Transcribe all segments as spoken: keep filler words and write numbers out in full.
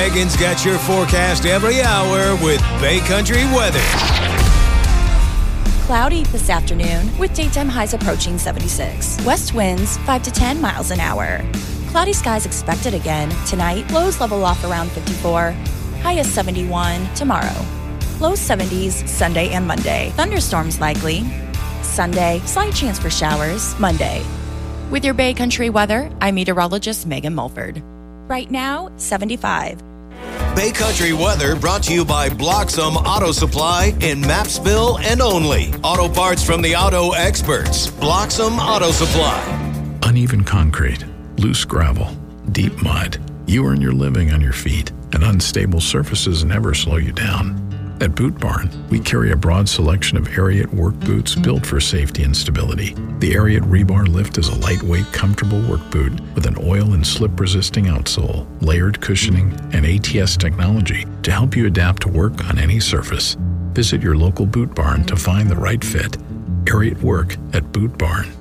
Megan's got your forecast every hour with Bay Country weather. Cloudy this afternoon with daytime highs approaching seventy-six. West winds five to ten miles an hour. Cloudy skies expected again tonight. Lows level off around fifty-four. High is seventy-one tomorrow. Low seventies Sunday and Monday. Thunderstorms likely. Sunday, slight chance for showers. Monday. With your Bay Country weather, I'm meteorologist Megan Mulford. Right now, seventy-five. Bay Country weather brought to you by Bloxham Auto Supply in Mapsville and only. Auto parts from the auto experts. Bloxham Auto Supply. Uneven concrete, loose gravel, deep mud. You earn your living on your feet, and unstable surfaces never slow you down. At Boot Barn, we carry a broad selection of Ariat work boots built for safety and stability. The Ariat Rebar Lift is a lightweight, comfortable work boot with an oil and slip-resisting outsole, layered cushioning, and A T S technology to help you adapt to work on any surface. Visit your local Boot Barn to find the right fit. Ariat Work at Boot Barn.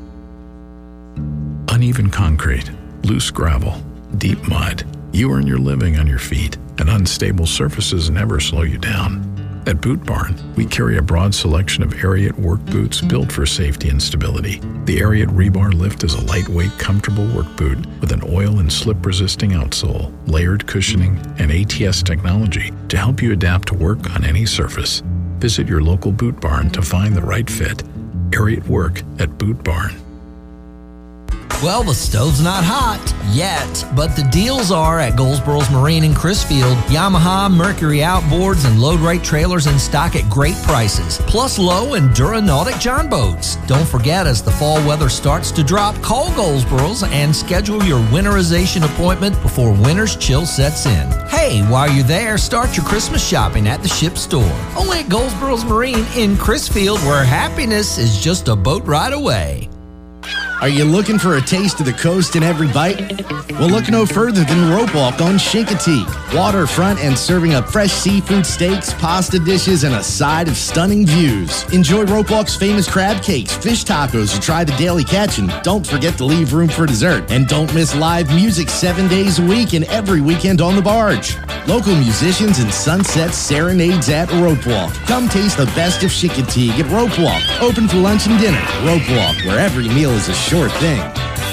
Uneven concrete, loose gravel, deep mud. You earn your living on your feet, and unstable surfaces never slow you down. At Boot Barn, we carry a broad selection of Ariat work boots built for safety and stability. The Ariat Rebar Lift is a lightweight, comfortable work boot with an oil and slip-resisting outsole, layered cushioning, and A T S technology to help you adapt to work on any surface. Visit your local Boot Barn to find the right fit. Ariat Work at Boot Barn. Well, the stove's not hot yet, but the deals are at Goldsboro's Marine in Crisfield. Yamaha, Mercury outboards, and load rate trailers in stock at great prices, plus low and Duranautic John boats. Don't forget, as the fall weather starts to drop, call Goldsboro's and schedule your winterization appointment before winter's chill sets in. Hey, while you're there, start your Christmas shopping at the Ship Store. Only at Goldsboro's Marine in Crisfield, where happiness is just a boat ride away. Are you looking for a taste of the coast in every bite? Well, look no further than Rope Walk on Chincoteague. Waterfront and serving up fresh seafood steaks, pasta dishes, and a side of stunning views. Enjoy Rope Walk's famous crab cakes, fish tacos, or try the daily catch, and don't forget to leave room for dessert. And don't miss live music seven days a week and every weekend on the barge. Local musicians and sunset serenades at Rope Walk. Come taste the best of Chincoteague at Rope Walk. Open for lunch and dinner. Rope Walk, where every meal is a sure thing.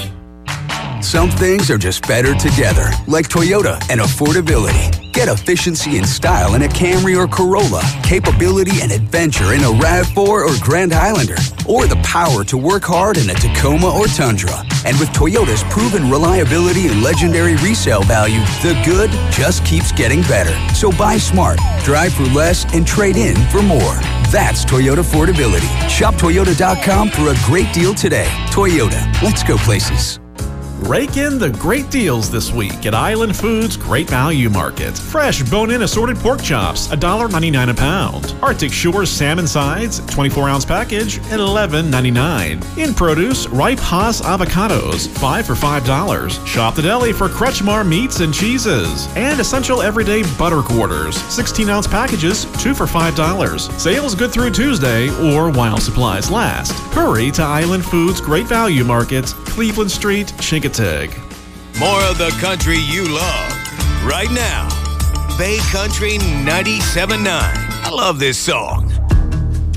Some things are just better together, like Toyota and affordability. Get efficiency and style in a Camry or Corolla, capability and adventure in a RAV four or Grand Highlander, or the power to work hard in a Tacoma or Tundra. And with Toyota's proven reliability and legendary resale value, the good just keeps getting better. So buy smart, drive for less, and trade in for more. That's Toyota affordability. Shop Toyota dot com for a great deal today. Toyota, let's go places. Rake in the great deals this week at Island Foods Great Value Market. Fresh bone-in assorted pork chops, one dollar ninety-nine a pound. Arctic Shores salmon sides, twenty-four ounce package, eleven ninety-nine. In produce, ripe Haas avocados, five for five dollars. Shop the deli for Kretschmar meats and cheeses. And essential everyday butter quarters, sixteen ounce packages, two for five dollars. Sales good through Tuesday or while supplies last. Hurry to Island Foods Great Value Market, Cleveland Street, Chincoteague. More of the country you love right now. Bay Country ninety-seven point nine. I love this song.